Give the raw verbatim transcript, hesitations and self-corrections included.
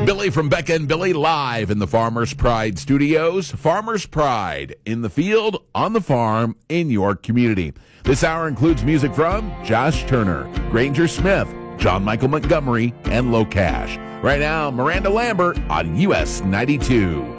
Billy from Becca and Billy live in the Farmers Pride studios. Farmers Pride, in the field, on the farm, in your community. This hour includes music from Josh Turner, Granger Smith, John Michael Montgomery, and Low Cash. Right now, Miranda Lambert on U S ninety-two.